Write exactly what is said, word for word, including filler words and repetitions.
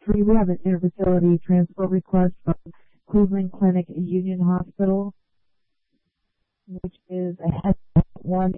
Three, we have an interfacility transport request from Cleveland Clinic Union Hospital, which is a head one